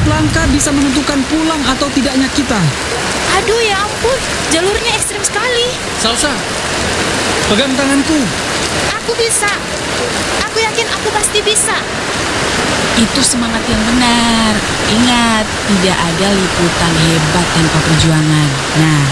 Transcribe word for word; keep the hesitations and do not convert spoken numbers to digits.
langkah bisa menentukan pulang atau tidaknya kita. Aduh ya ampun, jalurnya ekstrim sekali. Salsa, pegang tanganku. Aku bisa. Aku yakin aku pasti bisa. Itu semangat yang benar. Ingat, tidak ada liputan hebat tanpa perjuangan. Nah,